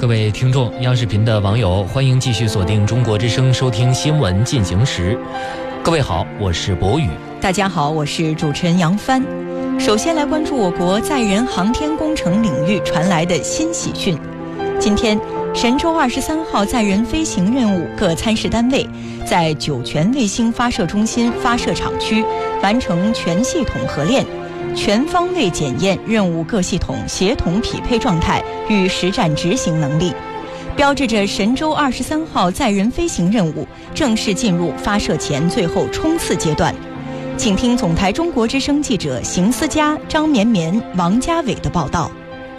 各位听众，央视频的网友，欢迎继续锁定中国之声收听新闻进行时。各位好，我是博宇。 大家好，我是主持人杨帆。首先来关注我国载人航天工程领域传来的新喜讯。今天，神舟23号载人飞行任务各参试单位在酒泉卫星发射中心发射场区完成全系统合练，全方位检验任务各系统协同匹配状态与实战执行能力，标志着神舟23号载人飞行任务正式进入发射前最后冲刺阶段。请听总台中国之声记者邢思佳、张绵绵、王家伟的报道。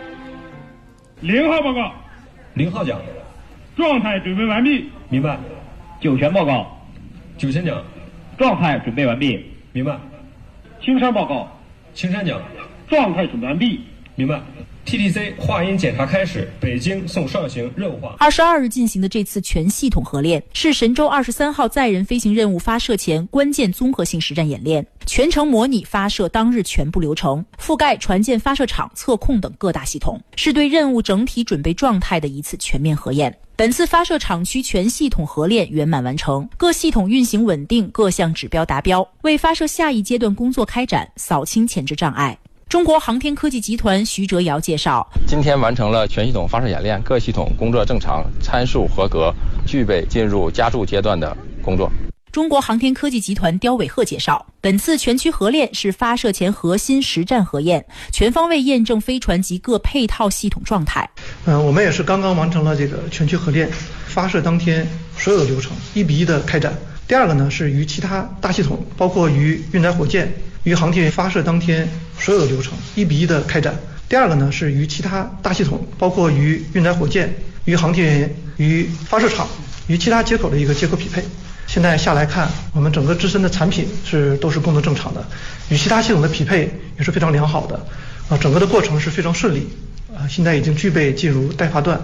0号报告 ，0号讲， 状态准备完毕。 明白。 酒泉报告， 酒泉讲， 状态准备完毕。 明白。 青山报告， 青山讲， 状态准备完毕。 明白。TTC 话音检查开始，北京送上行任务化。 22日进行的这次全系统合练是神舟23号载人飞行任务发射前关键综合性实战演练，全程模拟发射当日全部流程，覆盖船舰发射场、测控等各大系统，是对任务整体准备状态的一次全面核验。本次发射场区全系统合练圆满完成，各系统运行稳定，各项指标达标，为发射下一阶段工作开展扫清前置障碍。中国航天科技集团徐哲尧介绍， 今天完成了全系统发射演练，各系统工作正常，参数合格，具备进入加速阶段的工作。 中国航天科技集团刁伟鹤介绍，本次全区合练是发射前核心实战核验，全方位验证飞船及各配套系统状态。 我们也是刚刚完成了这个全区合练，发射当天所有的流程1比1的开展。第二个呢，是与其他大系统，包括与运载火箭、与航天员发射当天所有的流程1比1的开展。第二个呢，是与其他大系统，包括与运载火箭、与航天员、与发射场、与其他接口的一个接口匹配。现在下来看，我们整个自身的产品都是功能正常的，与其他系统的匹配也是非常良好的，整个的过程是非常顺利，现在已经具备进入待发段。